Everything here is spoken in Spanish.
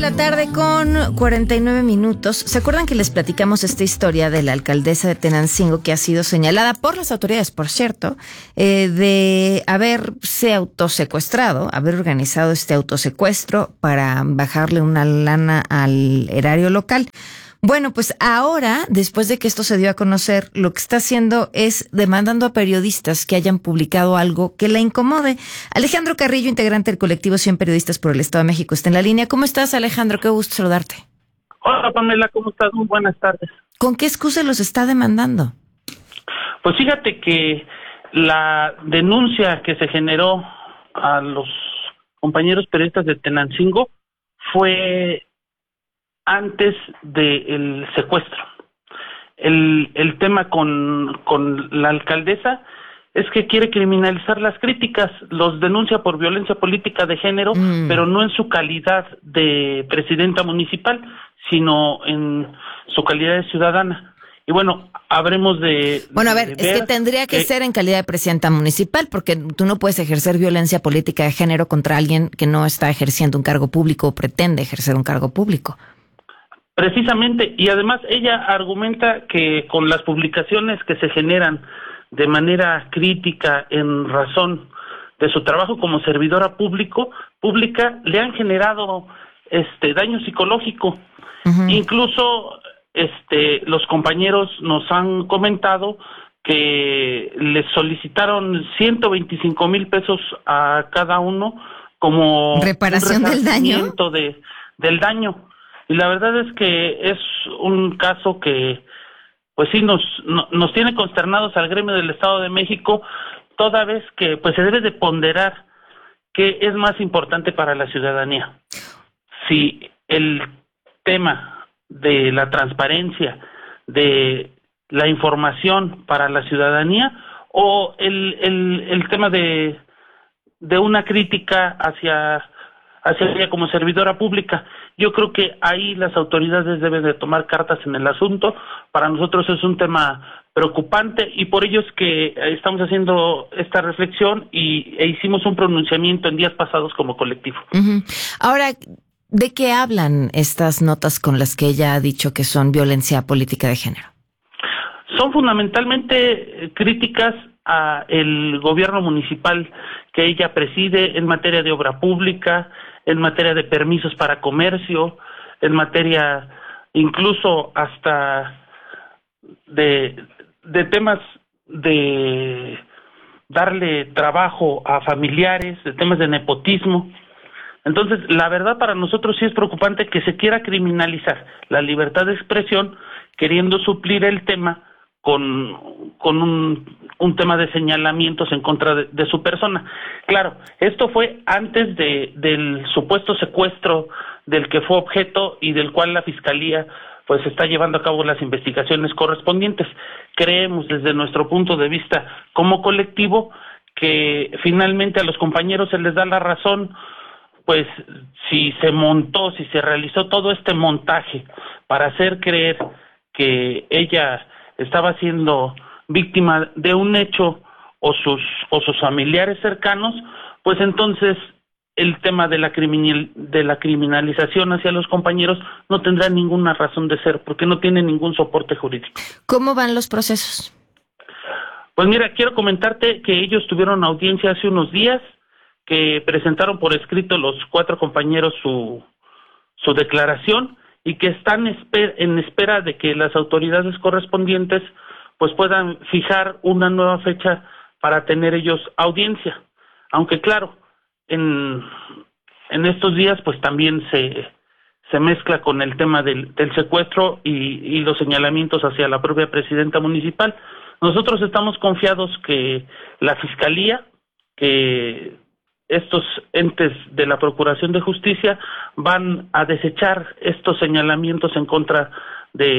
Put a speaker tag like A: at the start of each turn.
A: 4:49 p.m. ¿Se acuerdan que les platicamos esta historia de la alcaldesa de Tenancingo, que ha sido señalada por las autoridades, por cierto, de haberse autosecuestrado, haber organizado este autosecuestro para bajarle una lana al erario local? Bueno, pues ahora, después de que esto se dio a conocer, lo que está haciendo es demandando a periodistas que hayan publicado algo que la incomode. Alejandro Carrillo, integrante del colectivo 100 Periodistas por el Estado de México, está en la línea. ¿Cómo estás, Alejandro? Qué gusto saludarte.
B: Hola, Pamela, ¿cómo estás? Muy buenas tardes.
A: ¿Con qué excusa los está demandando?
B: Pues fíjate que la denuncia que se generó a los compañeros periodistas de Tenancingo fue antes del secuestro. El tema con la alcaldesa es que quiere criminalizar las críticas, los denuncia por violencia política de género, pero no en su calidad de presidenta municipal, sino en su calidad de ciudadana. Y bueno, habremos de...
A: Bueno, a ver, es que tendría que ser en calidad de presidenta municipal, porque tú no puedes ejercer violencia política de género contra alguien que no está ejerciendo un cargo público o pretende ejercer un cargo público.
B: Precisamente, y además ella argumenta que con las publicaciones que se generan de manera crítica en razón de su trabajo como servidora pública le han generado daño psicológico. Uh-huh. Incluso los compañeros nos han comentado que les solicitaron 125,000 pesos a cada uno como
A: reparación del daño
B: del daño. Y la verdad es que es un caso que, pues sí, nos tiene consternados al gremio del Estado de México, toda vez que pues se debe de ponderar qué es más importante para la ciudadanía. Si el tema de la transparencia, de la información para la ciudadanía, o el tema de una crítica hacia ella como servidora pública. Yo creo que ahí las autoridades deben de tomar cartas en el asunto. Para nosotros es un tema preocupante y por ello es que estamos haciendo esta reflexión e hicimos un pronunciamiento en días pasados como colectivo.
A: Uh-huh. Ahora, ¿de qué hablan estas notas con las que ella ha dicho que son violencia política de género?
B: Son fundamentalmente críticas a el gobierno municipal que ella preside en materia de obra pública, en materia de permisos para comercio, en materia incluso hasta de temas de darle trabajo a familiares, de temas de nepotismo. Entonces, la verdad para nosotros sí es preocupante que se quiera criminalizar la libertad de expresión, queriendo suplir el tema con un tema de señalamientos en contra de su persona. Claro, esto fue antes del supuesto secuestro del que fue objeto y del cual la Fiscalía pues está llevando a cabo las investigaciones correspondientes. Creemos desde nuestro punto de vista como colectivo que finalmente a los compañeros se les da la razón, pues si se realizó todo este montaje para hacer creer que ella estaba siendo víctima de un hecho o sus familiares cercanos, pues entonces el tema de la criminalización hacia los compañeros no tendrá ninguna razón de ser, porque no tiene ningún soporte jurídico.
A: ¿Cómo van los procesos?
B: Pues mira, quiero comentarte que ellos tuvieron audiencia hace unos días, que presentaron por escrito los 4 compañeros su declaración, y que están en espera de que las autoridades correspondientes pues puedan fijar una nueva fecha para tener ellos audiencia. Aunque claro, en estos días pues también se mezcla con el tema del secuestro y los señalamientos hacia la propia presidenta municipal. Nosotros estamos confiados que la Fiscalía, que estos entes de la Procuración de Justicia van a desechar estos señalamientos en contra de